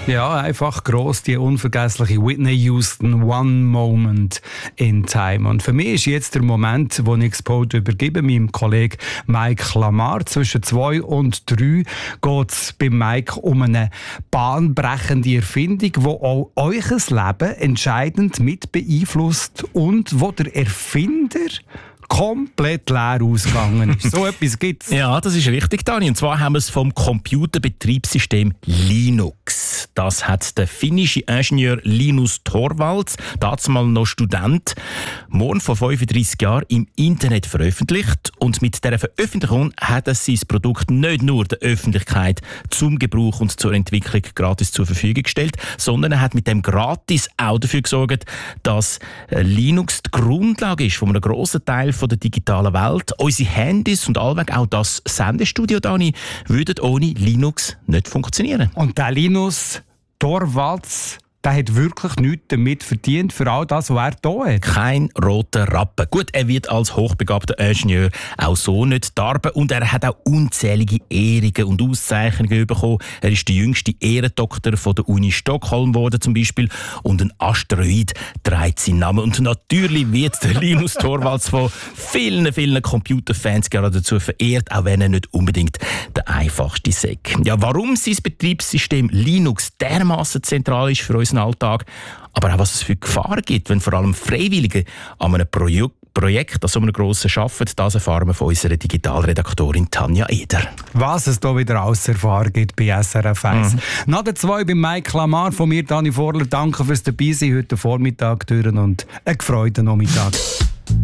Ja, einfach gross, die unvergessliche Whitney Houston, One Moment in Time. Und für mich ist jetzt der Moment, wo ich das Pult übergebe, meinem Kollegen Mike Lamar. Zwischen 2 und 3 geht es bei Mike um eine bahnbrechende Erfindung, die auch euer Leben entscheidend mit beeinflusst und wo der Erfinder komplett leer ausgegangen ist. So etwas gibt es. Ja, das ist richtig, Dani. Und zwar haben wir es vom Computerbetriebssystem Linux. Das hat der finnische Ingenieur Linus Torvalds, dazumal noch Student, morgen vor 35 Jahren im Internet veröffentlicht. Und mit dieser Veröffentlichung hat er sein Produkt nicht nur der Öffentlichkeit zum Gebrauch und zur Entwicklung gratis zur Verfügung gestellt, sondern er hat mit dem gratis auch dafür gesorgt, dass Linux die Grundlage ist von einem grossen Teil von der digitalen Welt. Unsere Handys und allweg auch das Sendestudio, Dani, würden ohne Linux nicht funktionieren. Und der Linus Torvalds, der hat wirklich nichts damit verdient für all das, was er da hat. Kein roter Rappen. Gut, er wird als hochbegabter Ingenieur auch so nicht darben und er hat auch unzählige Ehrungen und Auszeichnungen bekommen. Er ist der jüngste Ehrendoktor von der Uni Stockholm geworden zum Beispiel und ein Asteroid trägt seinen Namen. Und natürlich wird der Linus Torvalds von vielen, vielen Computerfans gerade dazu verehrt, auch wenn er nicht unbedingt der einfachste sei. Ja, warum sein Betriebssystem Linux dermaßen zentral ist für uns Alltag, aber auch was es für Gefahren gibt, wenn vor allem Freiwillige an einem Projekt, an so einem grossen arbeiten, das erfahren wir von unserer Digitalredaktorin Tanja Eder. Was es hier wieder alles zu erfahren gibt bei SRF 1. Nach der 2 bei Mike Lamar, von mir Dani Vorler. Danke fürs Dabeisein heute Vormittag und einen gefreuten Nachmittag.